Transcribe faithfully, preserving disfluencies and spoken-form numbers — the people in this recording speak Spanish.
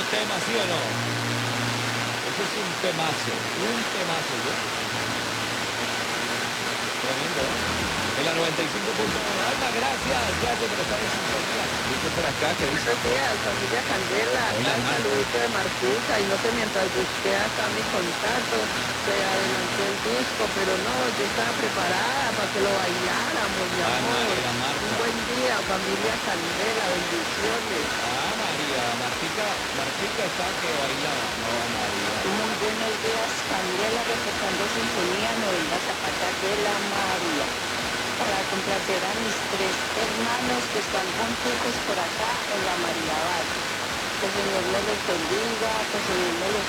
tema, ¿sí o no? Eso es un temazo, un temazo, ¿yo? Tremendo, ¿eh? En la noventa y cinco punto uno. Alma, gracias, gracias por estar en sintonía. Dice por acá que dice. Buenos días, familia Candela. Acá Hola, el Marta. saludito de Martuca. Y no que mientras busqué acá mi contacto, se adelantó el disco, pero no, yo estaba preparada para que lo bailáramos, mi Ah, amor. María, Un Marta. buen día, familia Candela, bendiciones. Ah, María, Martica, Martica está que bailaba. No, María. Muy buenos días, Candela, reportando sintonía, novena Zapata de la María. Para complacer a mis tres hermanos que están juntos por acá en la María Valle. Que el Señor me los bendiga, que el Señor me los